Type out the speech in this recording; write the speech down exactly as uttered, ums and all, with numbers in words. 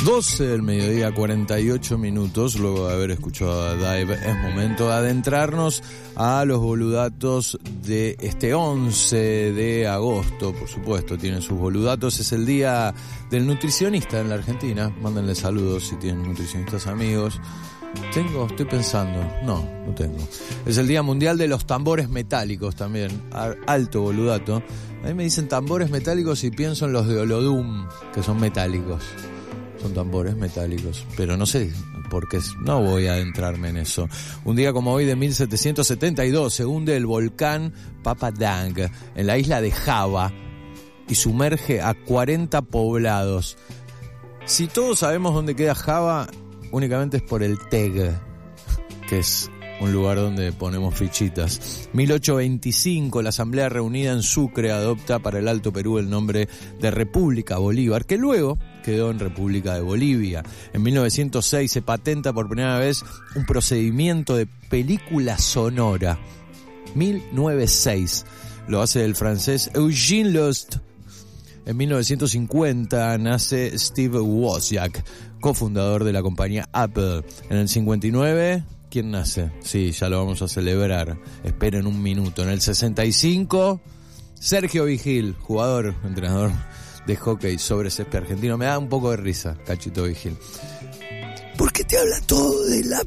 doce del mediodía, cuarenta y ocho minutos, luego de haber escuchado a Dive, es momento de adentrarnos a los boludatos de este once de agosto, por supuesto, tienen sus boludatos, es el día del nutricionista en la Argentina, mándenle saludos si tienen nutricionistas amigos. Tengo, estoy pensando, no, no tengo. Es el Día Mundial de los Tambores Metálicos también, alto boludato. A mí me dicen tambores metálicos y pienso en los de Olodum, que son metálicos. Son tambores metálicos, pero no sé por qué, no voy a adentrarme en eso. Un día como hoy de mil setecientos setenta y dos se hunde el volcán Papadang en la isla de Java y sumerge a cuarenta poblados. Si todos sabemos dónde queda Java, únicamente es por el T E G, que es un lugar donde ponemos fichitas. mil ochocientos veinticinco, la Asamblea Reunida en Sucre adopta para el Alto Perú el nombre de República Bolívar, que luego quedó en República de Bolivia. En mil novecientos seis se patenta por primera vez un procedimiento de película sonora. mil novecientos seis. Lo hace el francés Eugene Lust. En mil novecientos cincuenta nace Steve Wozniak, cofundador de la compañía Apple. En el cincuenta y nueve, ¿quién nace? Sí, ya lo vamos a celebrar. Esperen un minuto. En el sesenta y cinco, Sergio Vigil, jugador, entrenador de hockey sobre césped argentino. Me da un poco de risa, Cachito Vigil. ¿Por qué te habla todo de la